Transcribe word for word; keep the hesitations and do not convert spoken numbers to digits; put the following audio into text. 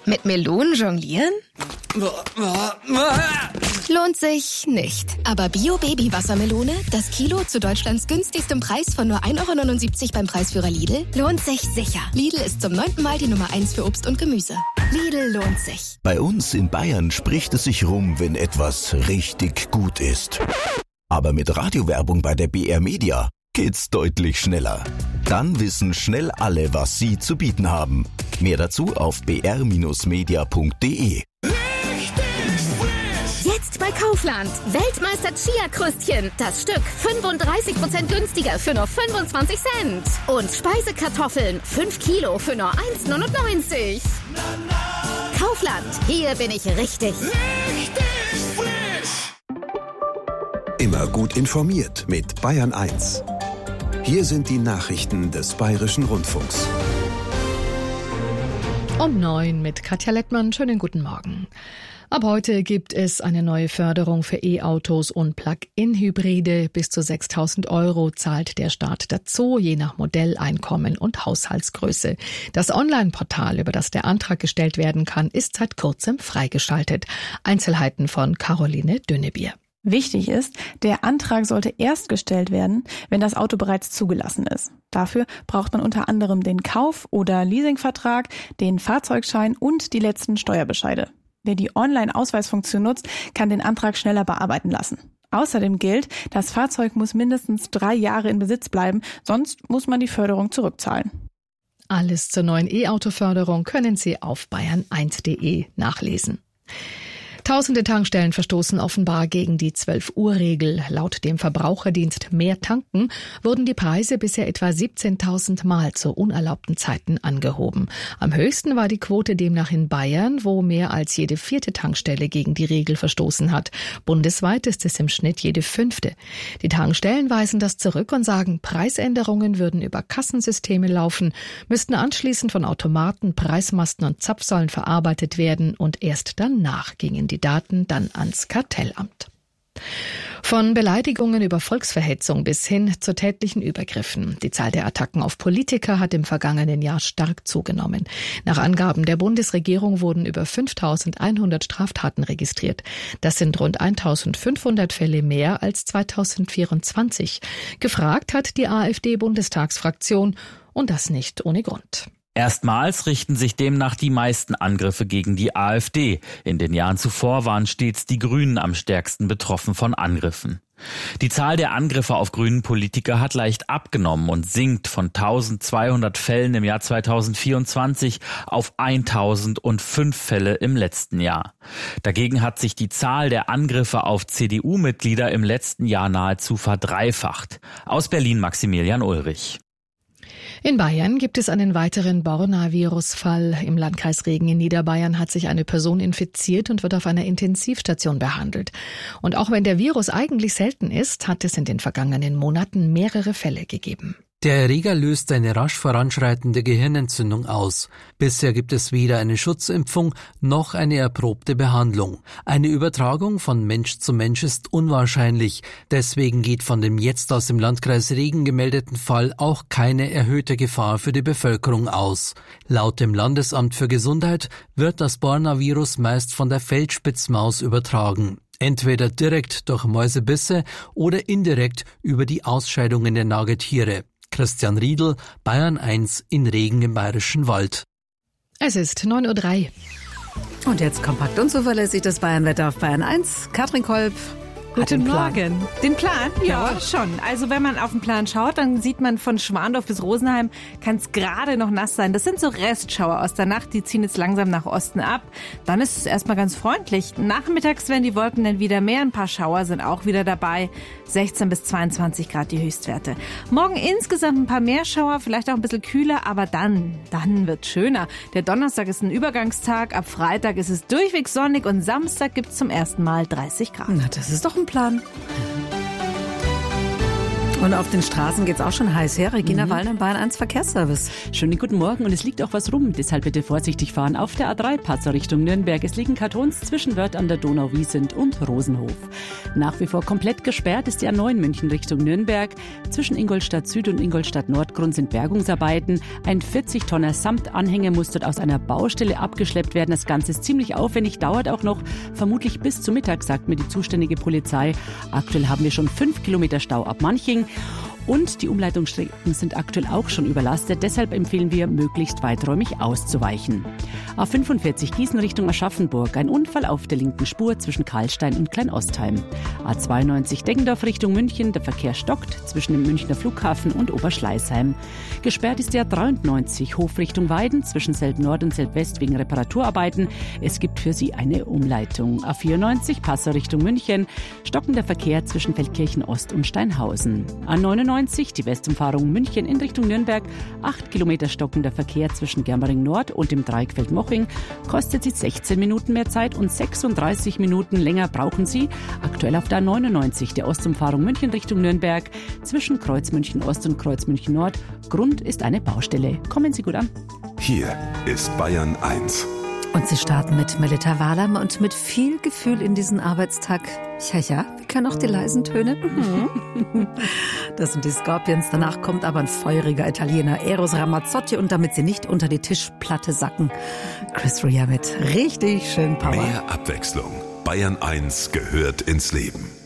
Mit Melonen jonglieren? Lohnt sich nicht. Aber Bio-Baby-Wassermelone, das Kilo zu Deutschlands günstigstem Preis von nur ein Euro neunundsiebzig beim Preisführer Lidl, lohnt sich sicher. Lidl ist zum neunten Mal die Nummer eins für Obst und Gemüse. Lidl lohnt sich. Bei uns in Bayern spricht es sich rum, wenn etwas richtig gut ist. Aber mit Radiowerbung bei der B R Media geht's deutlich schneller. Dann wissen schnell alle, was sie zu bieten haben. Mehr dazu auf b r media punkt d e. Jetzt bei Kaufland. Weltmeister Chia-Krüstchen. Das Stück fünfunddreißig Prozent günstiger für nur fünfundzwanzig Cent. Und Speisekartoffeln. fünf Kilo für nur eins neunundneunzig. Kaufland. Hier bin ich richtig. Richtig frisch. Immer gut informiert mit Bayern eins. Hier sind die Nachrichten des Bayerischen Rundfunks. Um neun mit Katja Lettmann. Schönen guten Morgen. Ab heute gibt es eine neue Förderung für E-Autos und Plug-in-Hybride. Bis zu sechstausend Euro zahlt der Staat dazu, je nach Modell, Einkommen und Haushaltsgröße. Das Online-Portal, über das der Antrag gestellt werden kann, ist seit kurzem freigeschaltet. Einzelheiten von Caroline Dünnebier. Wichtig ist, der Antrag sollte erst gestellt werden, wenn das Auto bereits zugelassen ist. Dafür braucht man unter anderem den Kauf- oder Leasingvertrag, den Fahrzeugschein und die letzten Steuerbescheide. Wer die Online-Ausweisfunktion nutzt, kann den Antrag schneller bearbeiten lassen. Außerdem gilt, das Fahrzeug muss mindestens drei Jahre in Besitz bleiben, sonst muss man die Förderung zurückzahlen. Alles zur neuen E-Auto-Förderung können Sie auf bayern eins punkt d e nachlesen. Tausende Tankstellen verstoßen offenbar gegen die zwölf-Uhr-Regel. Laut dem Verbraucherdienst Mehr Tanken wurden die Preise bisher etwa siebzehntausend Mal zu unerlaubten Zeiten angehoben. Am höchsten war die Quote demnach in Bayern, wo mehr als jede vierte Tankstelle gegen die Regel verstoßen hat. Bundesweit ist es im Schnitt jede fünfte. Die Tankstellen weisen das zurück und sagen, Preisänderungen würden über Kassensysteme laufen, müssten anschließend von Automaten, Preismasten und Zapfsäulen verarbeitet werden und erst danach gingen die die Daten dann ans Kartellamt. Von Beleidigungen über Volksverhetzung bis hin zu tätlichen Übergriffen. Die Zahl der Attacken auf Politiker hat im vergangenen Jahr stark zugenommen. Nach Angaben der Bundesregierung wurden über fünftausendeinhundert Straftaten registriert. Das sind rund eintausendfünfhundert Fälle mehr als zweitausendvierundzwanzig. Gefragt hat die AfD-Bundestagsfraktion und das nicht ohne Grund. Erstmals richten sich demnach die meisten Angriffe gegen die AfD. In den Jahren zuvor waren stets die Grünen am stärksten betroffen von Angriffen. Die Zahl der Angriffe auf grünen Politiker hat leicht abgenommen und sinkt von eintausendzweihundert Fällen im Jahr zweitausendvierundzwanzig auf eintausendfünf Fälle im letzten Jahr. Dagegen hat sich die Zahl der Angriffe auf C D U-Mitglieder im letzten Jahr nahezu verdreifacht. Aus Berlin Maximilian Ulrich. In Bayern gibt es einen weiteren Borna-Virus-Fall. Im Landkreis Regen in Niederbayern hat sich eine Person infiziert und wird auf einer Intensivstation behandelt. Und auch wenn der Virus eigentlich selten ist, hat es in den vergangenen Monaten mehrere Fälle gegeben. Der Erreger löst eine rasch voranschreitende Gehirnentzündung aus. Bisher gibt es weder eine Schutzimpfung noch eine erprobte Behandlung. Eine Übertragung von Mensch zu Mensch ist unwahrscheinlich. Deswegen geht von dem jetzt aus dem Landkreis Regen gemeldeten Fall auch keine erhöhte Gefahr für die Bevölkerung aus. Laut dem Landesamt für Gesundheit wird das Borna-Virus meist von der Feldspitzmaus übertragen. Entweder direkt durch Mäusebisse oder indirekt über die Ausscheidungen der Nagetiere. Christian Riedl, Bayern eins in Regen im Bayerischen Wald. Es ist neun Uhr drei. Und jetzt kompakt und zuverlässig das Bayernwetter auf Bayern eins. Katrin Kolb. Guten Morgen. Den Plan? Ja, ja, schon. Also wenn man auf den Plan schaut, dann sieht man von Schwandorf bis Rosenheim, kann es gerade noch nass sein. Das sind so Restschauer aus der Nacht, die ziehen jetzt langsam nach Osten ab. Dann ist es erstmal ganz freundlich. Nachmittags werden die Wolken dann wieder mehr, ein paar Schauer sind auch wieder dabei. sechzehn bis zweiundzwanzig Grad die Höchstwerte. Morgen insgesamt ein paar mehr Schauer, vielleicht auch ein bisschen kühler, aber dann, dann wird's schöner. Der Donnerstag ist ein Übergangstag, ab Freitag ist es durchweg sonnig und Samstag gibt's zum ersten Mal dreißig Grad. Na, das ist doch ein Plan. Und auf den Straßen geht's auch schon heiß her. Regina mhm. Wallner, Bayern eins Verkehrsservice. Schönen guten Morgen und es liegt auch was rum. Deshalb bitte vorsichtig fahren auf der A drei Passau Richtung Nürnberg. Es liegen Kartons zwischen Wörth an der Donau-Wiesent und Rosenhof. Nach wie vor komplett gesperrt ist die A neun München Richtung Nürnberg. Zwischen Ingolstadt Süd und Ingolstadt Nordgrund sind Bergungsarbeiten. Ein vierzig Tonner Samtanhänger muss dort aus einer Baustelle abgeschleppt werden. Das Ganze ist ziemlich aufwendig, dauert auch noch vermutlich bis zum Mittag, sagt mir die zuständige Polizei. Aktuell haben wir schon fünf Kilometer Stau ab Manching. Und die Umleitungsstrecken sind aktuell auch schon überlastet. Deshalb empfehlen wir, möglichst weiträumig auszuweichen. A fünfundvierzig Gießen Richtung Aschaffenburg. Ein Unfall auf der linken Spur zwischen Karlstein und Kleinostheim. A zweiundneunzig Deggendorf Richtung München. Der Verkehr stockt zwischen dem Münchner Flughafen und Oberschleißheim. Gesperrt ist der dreiundneunzig Hof Richtung Weiden zwischen Selb Nord und Selb West wegen Reparaturarbeiten. Es gibt für Sie eine Umleitung. A vierundneunzig Passau Richtung München. Stockender Verkehr zwischen Feldkirchen Ost und Steinhausen. A neunundneunzig die Westumfahrung München in Richtung Nürnberg. Acht Kilometer stockender Verkehr zwischen Germering Nord und dem Dreieck Feldmoching. Kostet Sie sechzehn Minuten mehr Zeit und sechsunddreißig Minuten länger brauchen Sie. Aktuell auf der A neunundneunzig der Ostumfahrung München Richtung Nürnberg. Zwischen Kreuz München Ost und Kreuz München Nord. Grund ist eine Baustelle. Kommen Sie gut an. Hier ist Bayern eins. Und Sie starten mit Melita Walam und mit viel Gefühl in diesen Arbeitstag. Ja, ja, wir können auch die leisen Töne. Mhm. Das sind die Scorpions. Danach kommt aber ein feuriger Italiener, Eros Ramazzotti. Und damit sie nicht unter die Tischplatte sacken, Chris Rea mit richtig schön Power. Mehr Abwechslung. Bayern eins gehört ins Leben.